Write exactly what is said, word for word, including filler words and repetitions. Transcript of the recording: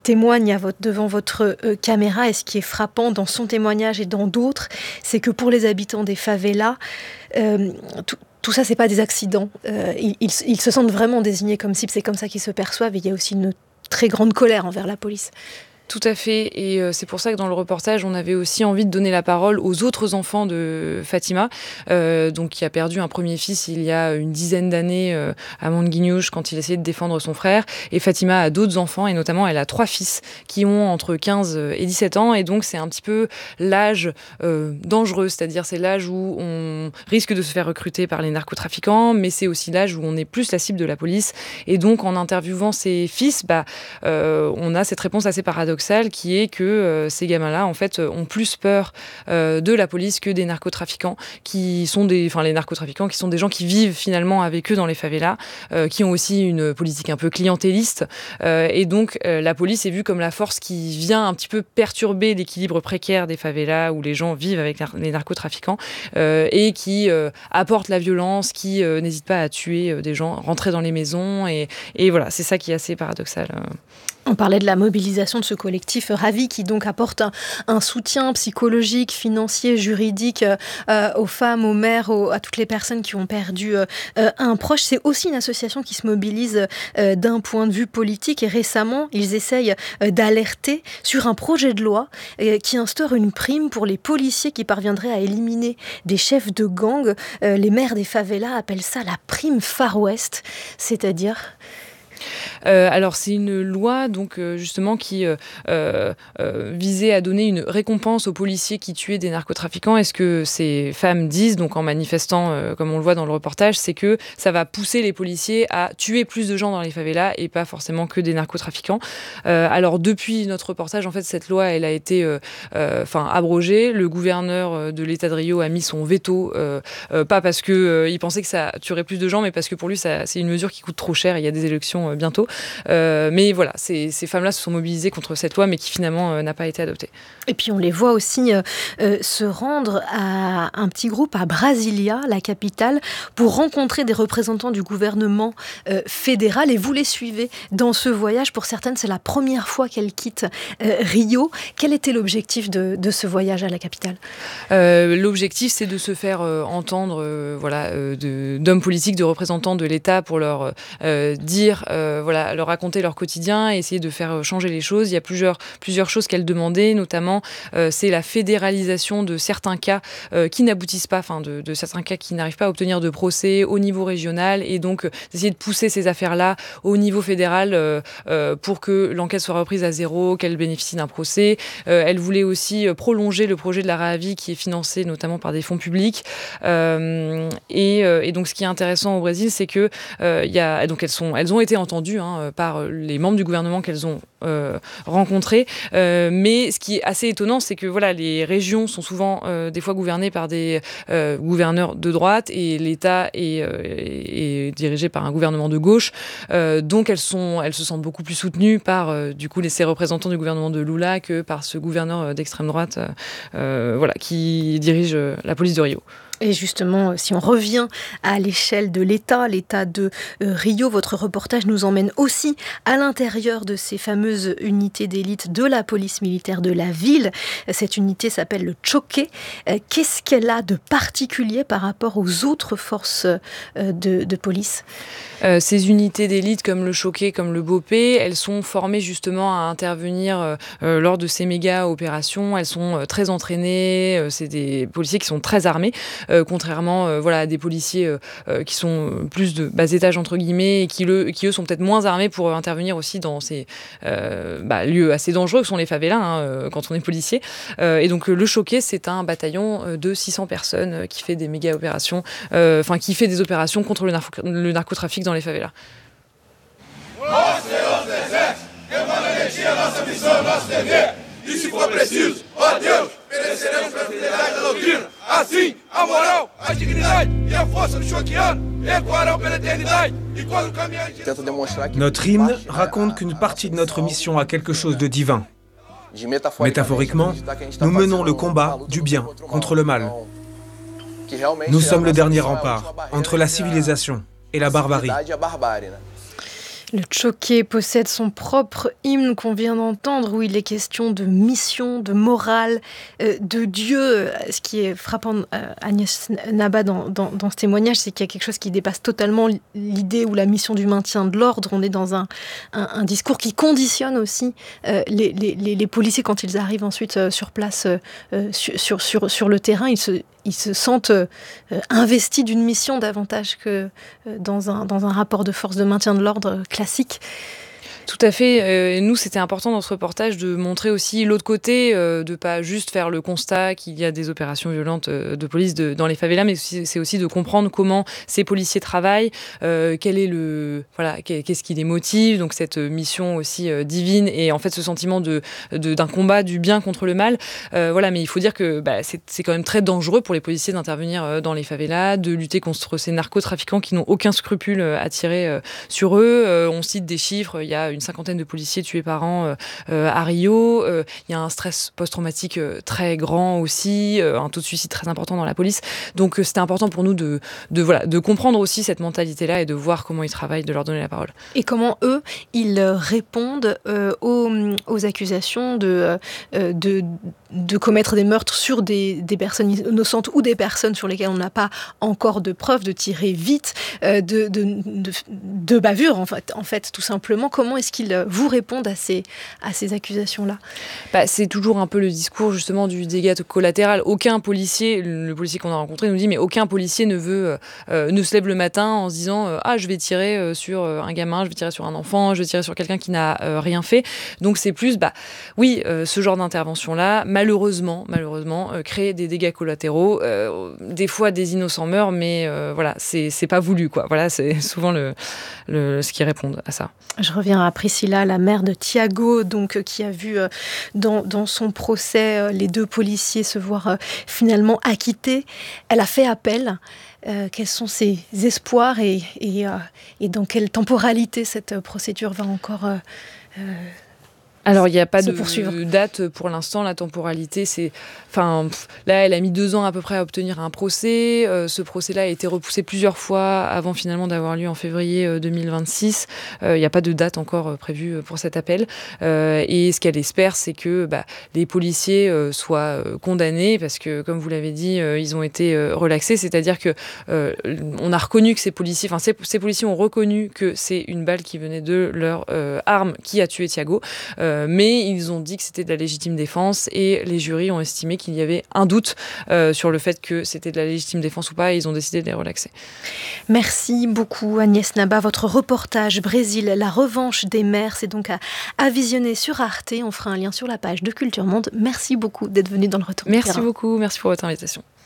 Témoigne à votre, devant votre euh, caméra, et ce qui est frappant dans son témoignage et dans d'autres, c'est que pour les habitants des favelas, euh, tout, tout ça, c'est pas des accidents. Euh, ils, ils, ils se sentent vraiment désignés comme cible, c'est comme ça qu'ils se perçoivent, et il y a aussi une très grande colère envers la police. Tout à fait, et euh, c'est pour ça que dans le reportage, on avait aussi envie de donner la parole aux autres enfants de Fatima, euh, donc qui a perdu un premier fils il y a une dizaine d'années euh, à Manguinhos quand il essayait de défendre son frère. Et Fatima a d'autres enfants, et notamment elle a trois fils qui ont entre quinze et dix-sept ans, et donc c'est un petit peu l'âge euh, dangereux, c'est-à-dire c'est l'âge où on risque de se faire recruter par les narcotrafiquants, mais c'est aussi l'âge où on est plus la cible de la police. Et donc en interviewant ses fils, bah, euh, on a cette réponse assez paradoxale qui est que euh, ces gamins-là, en fait, ont plus peur euh, de la police que des narcotrafiquants, qui sont des, enfin les narcotrafiquants, qui sont des gens qui vivent finalement avec eux dans les favelas, euh, qui ont aussi une politique un peu clientéliste, euh, et donc euh, la police est vue comme la force qui vient un petit peu perturber l'équilibre précaire des favelas où les gens vivent avec les narcotrafiquants, euh, et qui euh, apporte la violence, qui euh, n'hésite pas à tuer euh, des gens, rentrer dans les maisons, et, et voilà, c'est ça qui est assez paradoxal. On parlait de la mobilisation de ce collectif Ravi qui donc apporte un, un soutien psychologique, financier, juridique euh, aux femmes, aux mères, aux, à toutes les personnes qui ont perdu euh, un proche. C'est aussi une association qui se mobilise euh, d'un point de vue politique, et récemment, ils essayent euh, d'alerter sur un projet de loi euh, qui instaure une prime pour les policiers qui parviendraient à éliminer des chefs de gang. Euh, les maires des favelas appellent ça la prime Far West, c'est-à-dire... Euh, alors c'est une loi donc euh, justement qui euh, euh, visait à donner une récompense aux policiers qui tuaient des narcotrafiquants. Et ce que ces femmes disent donc en manifestant, euh, comme on le voit dans le reportage, c'est que ça va pousser les policiers à tuer plus de gens dans les favelas et pas forcément que des narcotrafiquants. Euh, alors depuis notre reportage, en fait, cette loi elle a été euh, euh, enfin abrogée. Le gouverneur de l'État de Rio a mis son veto, euh, euh, pas parce que euh, il pensait que ça tuerait plus de gens, mais parce que pour lui ça, c'est une mesure qui coûte trop cher. Et il y a des élections euh, bientôt. Euh, mais voilà, ces, ces femmes-là se sont mobilisées contre cette loi, mais qui finalement euh, n'a pas été adoptée. Et puis on les voit aussi euh, euh, se rendre à un petit groupe à Brasilia, la capitale, pour rencontrer des représentants du gouvernement euh, fédéral. Et vous les suivez dans ce voyage. Pour certaines, c'est la première fois qu'elles quittent euh, Rio. Quel était l'objectif de, de ce voyage à la capitale ? euh, L'objectif, c'est de se faire euh, entendre euh, voilà, euh, de, d'hommes politiques, de représentants de l'État pour leur euh, dire... Euh, voilà, leur raconter leur quotidien et essayer de faire changer les choses. Il y a plusieurs, plusieurs choses qu'elles demandaient, notamment euh, c'est la fédéralisation de certains cas euh, qui n'aboutissent pas, enfin de, de certains cas qui n'arrivent pas à obtenir de procès au niveau régional, et donc euh, d'essayer de pousser ces affaires-là au niveau fédéral euh, euh, pour que l'enquête soit reprise à zéro, qu'elle bénéficie d'un procès. Euh, elle voulait aussi prolonger le projet de la Ravi qui est financé notamment par des fonds publics. Euh, et, euh, et donc ce qui est intéressant au Brésil, c'est que euh, y a, donc elles, sont, elles ont été entendues Hein, par les membres du gouvernement qu'elles ont euh, rencontrés. Euh, mais ce qui est assez étonnant, c'est que voilà, les régions sont souvent euh, des fois gouvernées par des euh, gouverneurs de droite, et l'État est, euh, est dirigé par un gouvernement de gauche. Euh, donc elles, sont, elles se sentent beaucoup plus soutenues par euh, du coup, les, ces représentants du gouvernement de Lula que par ce gouverneur d'extrême droite euh, voilà, qui dirige euh, la police de Rio. Et justement, si on revient à l'échelle de l'État, l'État de euh, Rio, votre reportage nous emmène aussi à l'intérieur de ces fameuses unités d'élite de la police militaire de la ville. Cette unité s'appelle le Choqué. Euh, qu'est-ce qu'elle a de particulier par rapport aux autres forces euh, de, de police ? Euh, ces unités d'élite comme le Choqué, comme le Bopé, elles sont formées justement à intervenir euh, euh, lors de ces méga opérations. Elles sont euh, très entraînées, euh, c'est des policiers qui sont très armés. Euh, contrairement euh, voilà, à des policiers euh, euh, qui sont plus de bas étage entre guillemets, et qui, le, qui eux sont peut-être moins armés pour euh, intervenir aussi dans ces euh, bah, lieux assez dangereux que sont les favelas hein, euh, quand on est policier. Euh, et donc euh, le Choqué, c'est un bataillon euh, de six cents personnes euh, qui fait des méga opérations, enfin euh, qui fait des opérations contre le, narco- le narcotrafic dans les favelas. E se for preciso, ó Deus, pereceremos pela fidelidade da doutrina. Assim, a moral, a dignidade e a força do choqueano ecoarão pela eternidade. E quando caminhar... Notre hymne raconte qu'une partie de notre mission a quelque chose de divin. Métaphoriquement, nous menons le combat du bien contre le mal. Nous sommes le dernier rempart entre la civilisation et la barbarie. Le Choqué possède son propre hymne qu'on vient d'entendre, où il est question de mission, de morale, euh, de Dieu. Ce qui est frappant, euh, Agnès Naba, dans, dans, dans ce témoignage, c'est qu'il y a quelque chose qui dépasse totalement l'idée ou la mission du maintien de l'ordre. On est dans un, un, un discours qui conditionne aussi euh, les, les, les policiers quand ils arrivent ensuite euh, sur place, euh, sur, sur, sur le terrain. Ils se, ils se sentent euh, investis d'une mission davantage que euh, dans, un, dans un rapport de force de maintien de l'ordre classique. Tout à fait. Et nous, c'était important dans ce reportage de montrer aussi l'autre côté, euh, de pas juste faire le constat qu'il y a des opérations violentes euh, de police de, dans les favelas, mais aussi, c'est aussi de comprendre comment ces policiers travaillent, euh, quel est le, voilà, qu'est-ce qui les motive, donc cette mission aussi euh, divine et en fait ce sentiment de, de d'un combat du bien contre le mal. Euh, voilà, mais il faut dire que bah, c'est, c'est quand même très dangereux pour les policiers d'intervenir euh, dans les favelas, de lutter contre ces narcotrafiquants qui n'ont aucun scrupule à tirer euh, sur eux. Euh, on cite des chiffres, il y a une cinquantaine de policiers tués par an euh, euh, à Rio. Euh, il y a un stress post-traumatique euh, très grand aussi, euh, un taux de suicide très important dans la police. Donc euh, c'était important pour nous de, de, voilà, de comprendre aussi cette mentalité-là et de voir comment ils travaillent, de leur donner la parole. Et comment eux, ils répondent euh, aux, aux accusations de, euh, de, de commettre des meurtres sur des, des personnes innocentes ou des personnes sur lesquelles on n'a pas encore de preuves, de tirer vite, euh, de, de, de, de bavure en fait, en fait, tout simplement. Comment est-ce qu'ils vous répondent à ces, à ces accusations-là? Bah, c'est toujours un peu le discours justement du dégât collatéral. Aucun policier, le policier qu'on a rencontré nous dit, mais aucun policier ne veut, euh, ne se lève le matin en se disant euh, ah je vais tirer euh, sur un gamin, je vais tirer sur un enfant, je vais tirer sur quelqu'un qui n'a euh, rien fait. Donc c'est plus, bah oui, euh, ce genre d'intervention-là, malheureusement, malheureusement, euh, crée des dégâts collatéraux. Euh, des fois des innocents meurent, mais euh, voilà, c'est c'est pas voulu quoi. Voilà, c'est souvent le, le ce qui répondent à ça. Je reviens à Priscilla, la mère de Thiago, donc, euh, qui a vu euh, dans, dans son procès euh, les deux policiers se voir euh, finalement acquittés. Elle a fait appel. Euh, quels sont ses espoirs et, et, euh, et dans quelle temporalité cette procédure va encore euh, euh, Alors, il n'y a pas se de poursuivre. date pour l'instant. La temporalité, c'est... Enfin, pff, là, elle a mis deux ans à peu près à obtenir un procès. Euh, ce procès-là a été repoussé plusieurs fois avant finalement d'avoir lieu en février euh, deux mille vingt-six. Il euh, n'y a pas de date encore euh, prévue pour cet appel. Euh, et ce qu'elle espère, c'est que bah, les policiers euh, soient euh, condamnés parce que, comme vous l'avez dit, euh, ils ont été euh, relaxés. C'est-à-dire que euh, on a reconnu que ces policiers... Enfin, ces, ces policiers ont reconnu que c'est une balle qui venait de leur euh, arme qui a tué Thiago. Euh, mais ils ont dit que c'était de la légitime défense et les jurys ont estimé qu'il y avait un doute euh, sur le fait que c'était de la légitime défense ou pas et ils ont décidé de les relaxer. Merci beaucoup Agnès Naba. Votre reportage Brésil, la revanche des mères, c'est donc à, à visionner sur Arte. On fera un lien sur la page de Culture Monde. Merci beaucoup d'être venu dans le Retour du Merci Terrain. beaucoup, merci pour votre invitation.